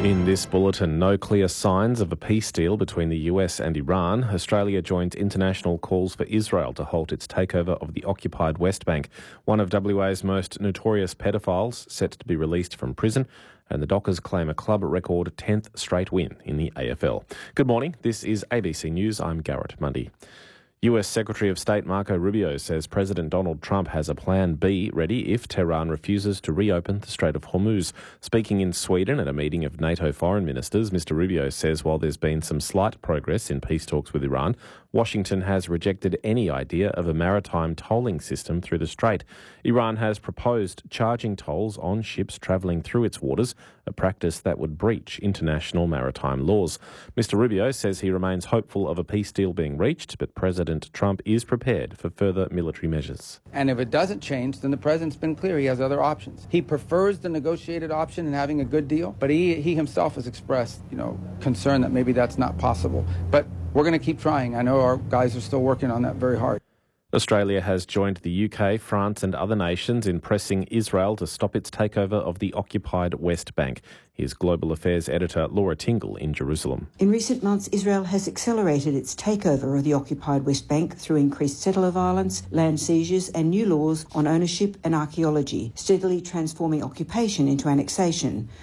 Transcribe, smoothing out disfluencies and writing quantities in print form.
In this bulletin, no clear signs of a peace deal between the US and Iran. Australia joins international calls for Israel to halt its takeover of the occupied West Bank. One of WA's most notorious pedophiles set to be released from prison, and the Dockers claim a club record 10th straight win in the AFL. Good morning, this is ABC News. I'm Garrett Mundy. US Secretary of State Marco Rubio says President Donald Trump has a plan B ready if Tehran refuses to reopen the Strait of Hormuz. Speaking in Sweden at a meeting of NATO foreign ministers, Mr Rubio says while there's been some slight progress in peace talks with Iran, Washington has rejected any idea of a maritime tolling system through the strait. Iran has proposed charging tolls on ships travelling through its waters, a practice that would breach international maritime laws. Mr Rubio says he remains hopeful of a peace deal being reached, but President Trump is prepared for further military measures. And if it doesn't change, then the president's been clear he has other options. He prefers the negotiated option and having a good deal, but he himself has expressed, concern that maybe that's not possible. But we're going to keep trying. I know our guys are still working on that very hard. Australia has joined the UK, France and other nations in pressing Israel to stop its takeover of the occupied West Bank. Here's Global Affairs editor Laura Tingle in Jerusalem. In recent months, Israel has accelerated its takeover of the occupied West Bank through increased settler violence, land seizures and new laws on ownership and archaeology, steadily transforming occupation into annexation.